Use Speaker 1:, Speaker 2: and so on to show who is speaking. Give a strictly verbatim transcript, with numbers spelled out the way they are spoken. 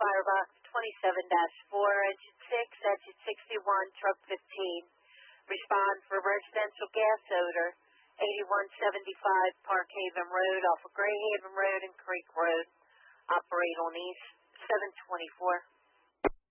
Speaker 1: Firebox twenty-seven dash four, Engine six, Engine sixty-one, Truck fifteen. Respond for residential gas odor, eighty-one seventy-five Park Haven Road off of Gray Haven Road and Creek Road. Operate on East seven twenty-four.